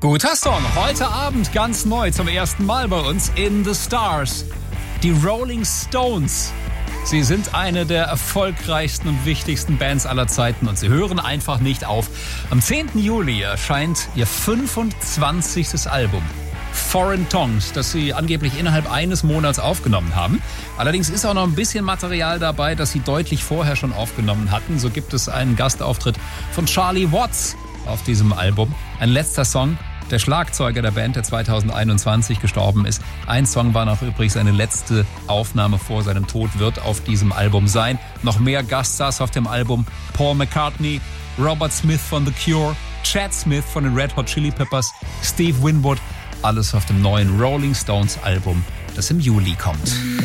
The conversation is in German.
Guter Song, heute Abend ganz neu zum ersten Mal bei uns in The Stars. Die Rolling Stones. Sie sind eine der erfolgreichsten und wichtigsten Bands aller Zeiten und sie hören einfach nicht auf. Am 10. Juli erscheint ihr 25. Album. Foreign Tongues, das sie angeblich innerhalb eines Monats aufgenommen haben. Allerdings ist auch noch ein bisschen Material dabei, das sie deutlich vorher schon aufgenommen hatten. So gibt es einen Gastauftritt von Charlie Watts auf diesem Album. Ein letzter Song, der Schlagzeuger der Band, der 2021 gestorben ist. Ein Song war noch übrigens seine letzte Aufnahme vor seinem Tod, wird auf diesem Album sein. Noch mehr Gaststars auf dem Album: Paul McCartney, Robert Smith von The Cure, Chad Smith von den Red Hot Chili Peppers, Steve Winwood. Alles auf dem neuen Rolling Stones Album, das im Juli kommt.